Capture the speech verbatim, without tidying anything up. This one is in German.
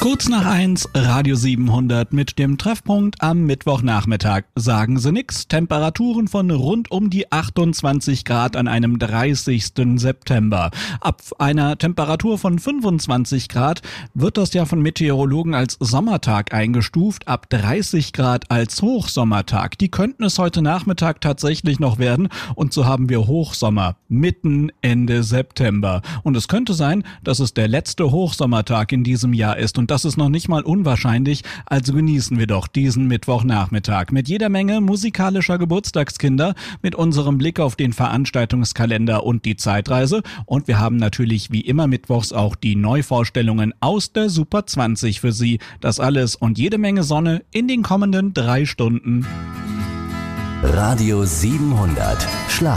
Kurz nach eins, Radio siebenhundert mit dem Treffpunkt am Mittwochnachmittag. Sagen Sie nix, Temperaturen von rund um die achtundzwanzig Grad an einem dreißigsten September. Ab einer Temperatur von fünfundzwanzig Grad wird das ja von Meteorologen als Sommertag eingestuft, ab dreißig Grad als Hochsommertag. Die könnten es heute Nachmittag tatsächlich noch werden und so haben wir Hochsommer mitten Ende September. Und es könnte sein, dass es der letzte Hochsommertag in diesem Jahr ist und das ist noch nicht mal unwahrscheinlich, also genießen wir doch diesen Mittwochnachmittag mit jeder Menge musikalischer Geburtstagskinder, mit unserem Blick auf den Veranstaltungskalender und die Zeitreise und wir haben natürlich wie immer mittwochs auch die Neuvorstellungen aus der Super zwanzig für Sie. Das alles und jede Menge Sonne in den kommenden drei Stunden. Radio siebenhundert. Schlag